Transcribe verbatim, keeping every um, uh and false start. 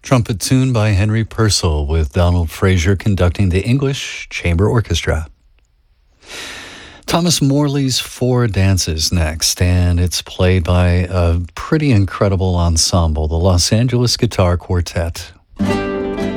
Trumpet tune by Henry Purcell with Donald Frazier conducting the English Chamber Orchestra. Thomas Morley's Four Dances next, and it's played by a pretty incredible ensemble, the Los Angeles Guitar Quartet,